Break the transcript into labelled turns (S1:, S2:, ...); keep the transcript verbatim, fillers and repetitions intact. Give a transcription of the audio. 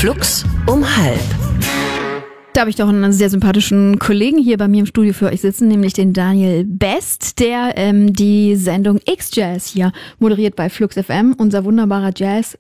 S1: Flux um halb.
S2: Da habe ich doch einen sehr sympathischen Kollegen hier bei mir im Studio für euch sitzen, nämlich den Daniel Best, der ähm, die Sendung X-Jazz hier moderiert bei Flux F M. Unser wunderbarer Jazz